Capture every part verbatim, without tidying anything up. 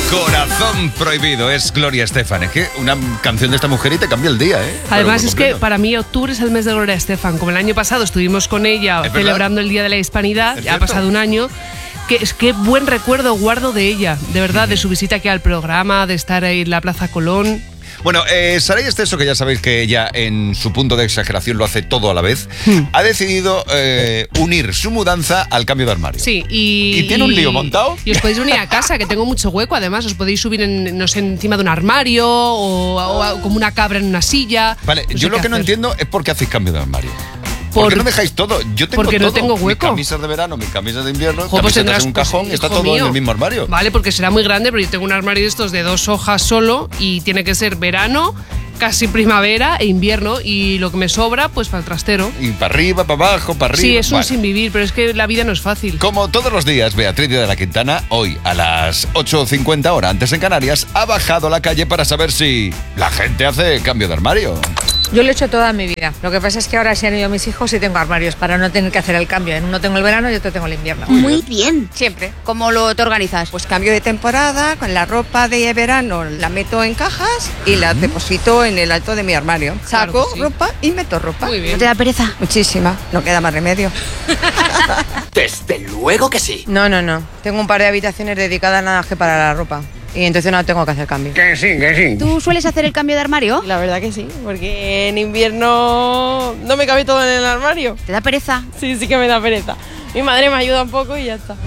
Corazón prohibido, es Gloria Estefan. Es que una canción de esta mujer y te cambia el día, ¿eh? Además es que para mí octubre es el mes de Gloria Estefan. Como el año pasado estuvimos con ella ¿Es celebrando verdad? el Día de la Hispanidad, ¿Es ya ha cierto? pasado un año. Que, es que buen recuerdo guardo de ella, de verdad, de su visita aquí al programa, de estar ahí en la Plaza Colón. Bueno, eh, Saray Esteso, que ya sabéis que ella en su punto de exageración lo hace todo a la vez, Hmm. ha decidido eh, unir su mudanza al cambio de armario. Sí, y... ¿Y tiene un lío montado? Y os podéis unir a casa, que tengo mucho hueco, además. Os podéis subir, en, no sé, encima de un armario o, o como una cabra en una silla. Vale, No sé yo lo qué que no hacer. entiendo es por qué hacéis cambio de armario. ¿Por, Por- qué no dejáis todo? Yo tengo porque todo. no tengo hueco. Mis camisas de verano, mis camisas de invierno, Jo, pues camisetas tendrás, en un pues, cajón, está hijo todo en mío. el mismo armario. Vale, porque será muy grande, pero yo tengo un armario de estos de dos hojas solo y tiene que ser verano, casi primavera e invierno, y lo que me sobra, pues para el trastero. Y para arriba, para abajo, para arriba. Sí, es un Vale. sin vivir, pero es que la vida no es fácil. Como todos los días, Beatriz de la Quintana, hoy a las ocho cincuenta hora antes en Canarias, ha bajado a la calle para saber si la gente hace cambio de armario. Yo lo he hecho toda mi vida. Lo que pasa es que ahora si han ido mis hijos y tengo armarios para no tener que hacer el cambio. En uno tengo el verano y otro tengo el invierno. Muy bien. Siempre. ¿Cómo lo te organizas? Pues cambio de temporada, con la ropa de verano la meto en cajas y la deposito en el alto de mi armario. Claro Saco que sí. ropa y meto ropa. Muy ¿No bien. te da pereza? Muchísima, no queda más remedio. Desde luego que sí. No, no, no. Tengo un par de habitaciones dedicadas nada más que para la ropa. Y entonces no tengo que hacer cambio. ¿Tú sueles hacer el cambio de armario? La verdad que sí, porque en invierno no me cabe todo en el armario. ¿Te da pereza? Sí, sí que me da pereza. Mi madre me ayuda un poco y ya está.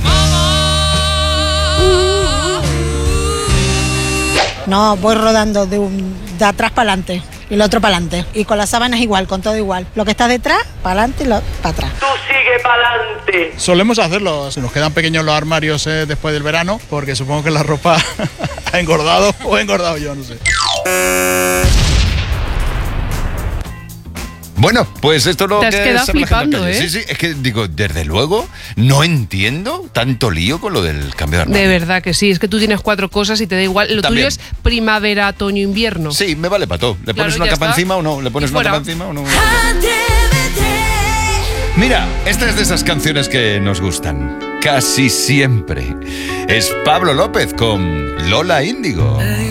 No, voy rodando de, un, de atrás para adelante y lo otro para adelante. Y con las sábanas igual, con todo igual. Lo que está detrás, para adelante y lo para atrás. Tú sigue para adelante. Solemos hacerlo, se nos quedan pequeños los armarios eh, después del verano, porque supongo que la ropa ha engordado o he engordado yo, no sé. Bueno, pues esto es lo Te has que quedado sabe la gente en la flipando, calle. ¿eh? Sí, sí, es que digo, desde luego, no entiendo tanto lío con lo del cambio de armario. De verdad que sí, es que tú tienes cuatro cosas y te da igual. Lo También. tuyo es primavera, otoño, invierno. Sí, me vale para todo. ¿Le pones Claro, una ya capa está. encima o no? ¿Le pones Y una fuera. capa encima o no? Mira, esta es de esas canciones que nos gustan. Casi siempre. Es Pablo López con Lola Índigo.